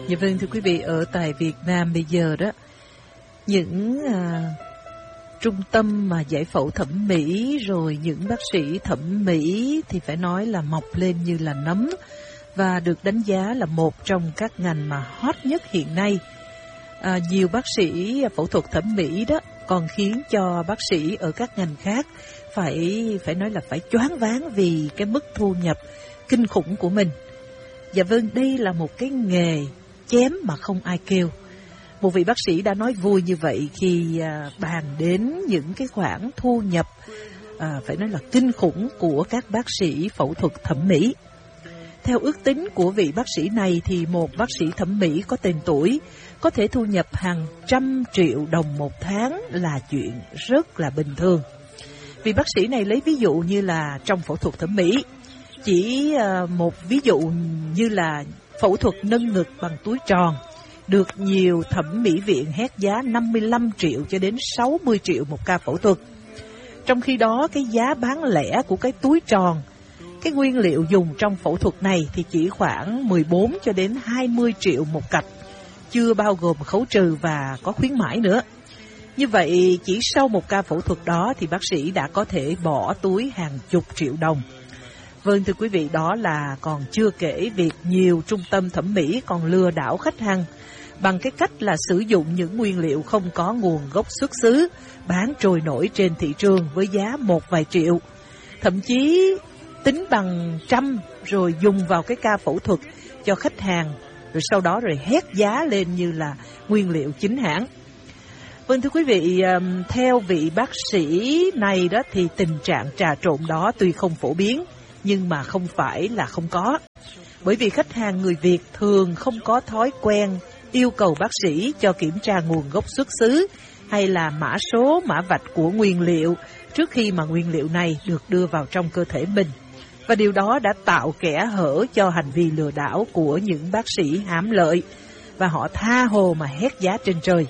Dạ vâng, thưa quý vị, ở tại Việt Nam bây giờ đó, những trung tâm mà giải phẫu thẩm mỹ rồi những bác sĩ thẩm mỹ thì phải nói là mọc lên như là nấm và được đánh giá là một trong các ngành mà hot nhất hiện nay. Nhiều bác sĩ phẫu thuật thẩm mỹ đó còn khiến cho bác sĩ ở các ngành khác phải nói là phải choáng váng vì cái mức thu nhập kinh khủng của mình. Dạ vâng, đây là một cái nghề chém mà không ai kêu. Một vị bác sĩ đã nói vui như vậy khi bàn đến những cái khoản thu nhập phải nói là kinh khủng của các bác sĩ phẫu thuật thẩm mỹ. Theo ước tính của vị bác sĩ này thì một bác sĩ thẩm mỹ có tên tuổi có thể thu nhập hàng trăm triệu đồng một tháng là chuyện rất là bình thường. Vị bác sĩ này lấy ví dụ như là trong phẫu thuật thẩm mỹ, chỉ một ví dụ như là phẫu thuật nâng ngực bằng túi tròn, được nhiều thẩm mỹ viện hét giá 55 triệu cho đến 60 triệu một ca phẫu thuật. Trong khi đó, cái giá bán lẻ của cái túi tròn, cái nguyên liệu dùng trong phẫu thuật này thì chỉ khoảng 14 cho đến 20 triệu một cặp, chưa bao gồm khấu trừ và có khuyến mãi nữa. Như vậy, chỉ sau một ca phẫu thuật đó thì bác sĩ đã có thể bỏ túi hàng chục triệu đồng. Vâng, thưa quý vị, đó là còn chưa kể việc nhiều trung tâm thẩm mỹ còn lừa đảo khách hàng bằng cái cách là sử dụng những nguyên liệu không có nguồn gốc xuất xứ, bán trôi nổi trên thị trường với giá một vài triệu. Thậm chí tính bằng trăm rồi dùng vào cái ca phẫu thuật cho khách hàng, rồi sau đó rồi hét giá lên như là nguyên liệu chính hãng. Vâng, thưa quý vị, theo vị bác sĩ này đó thì tình trạng trà trộn đó tuy không phổ biến, nhưng mà không phải là không có. Bởi vì khách hàng người Việt thường không có thói quen yêu cầu bác sĩ cho kiểm tra nguồn gốc xuất xứ hay là mã số, mã vạch của nguyên liệu trước khi mà nguyên liệu này được đưa vào trong cơ thể mình. Và điều đó đã tạo kẽ hở cho hành vi lừa đảo của những bác sĩ hám lợi, và họ tha hồ mà hét giá trên trời.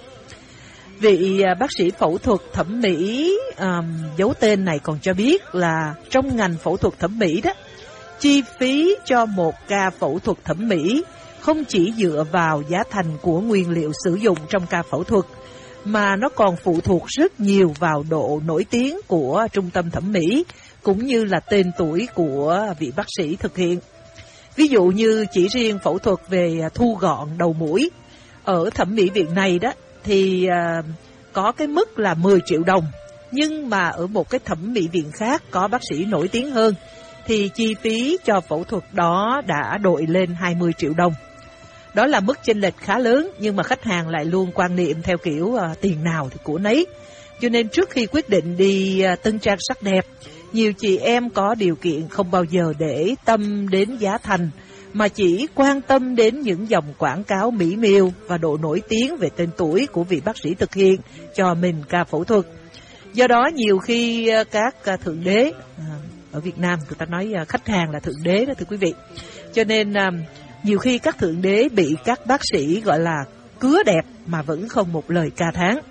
Vị bác sĩ phẫu thuật thẩm mỹ giấu tên này còn cho biết là trong ngành phẫu thuật thẩm mỹ đó, chi phí cho một ca phẫu thuật thẩm mỹ không chỉ dựa vào giá thành của nguyên liệu sử dụng trong ca phẫu thuật, mà nó còn phụ thuộc rất nhiều vào độ nổi tiếng của trung tâm thẩm mỹ, cũng như là tên tuổi của vị bác sĩ thực hiện. Ví dụ như chỉ riêng phẫu thuật về thu gọn đầu mũi, ở thẩm mỹ viện này đó, thì có cái mức là 10 triệu đồng. Nhưng mà ở một cái thẩm mỹ viện khác có bác sĩ nổi tiếng hơn, thì chi phí cho phẫu thuật đó đã đội lên 20 triệu đồng. Đó là mức chênh lệch khá lớn, nhưng mà khách hàng lại luôn quan niệm theo kiểu tiền nào thì của nấy. Cho nên trước khi quyết định đi tân trang sắc đẹp, nhiều chị em có điều kiện không bao giờ để tâm đến giá thành, mà chỉ quan tâm đến những dòng quảng cáo mỹ miều và độ nổi tiếng về tên tuổi của vị bác sĩ thực hiện cho mình ca phẫu thuật. Do đó nhiều khi các thượng đế, ở Việt Nam người ta nói khách hàng là thượng đế đó thưa quý vị, cho nên nhiều khi các thượng đế bị các bác sĩ gọi là cứa đẹp mà vẫn không một lời ca thán.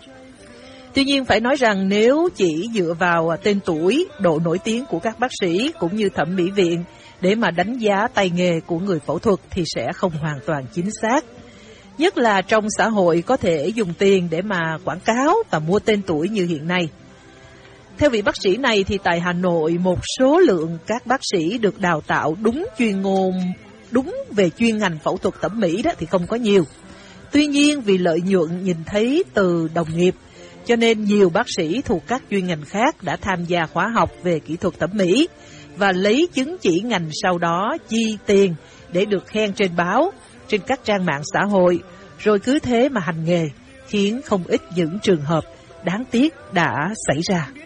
Tuy nhiên phải nói rằng nếu chỉ dựa vào tên tuổi, độ nổi tiếng của các bác sĩ cũng như thẩm mỹ viện để mà đánh giá tay nghề của người phẫu thuật thì sẽ không hoàn toàn chính xác. Nhất là trong xã hội có thể dùng tiền để mà quảng cáo và mua tên tuổi như hiện nay. Theo vị bác sĩ này thì tại Hà Nội, một số lượng các bác sĩ được đào tạo đúng chuyên môn, đúng về chuyên ngành phẫu thuật thẩm mỹ đó thì không có nhiều. Tuy nhiên vì lợi nhuận nhìn thấy từ đồng nghiệp, cho nên nhiều bác sĩ thuộc các chuyên ngành khác đã tham gia khóa học về kỹ thuật thẩm mỹ và lấy chứng chỉ ngành, sau đó chi tiền để được khen trên báo, trên các trang mạng xã hội, rồi cứ thế mà hành nghề, khiến không ít những trường hợp đáng tiếc đã xảy ra.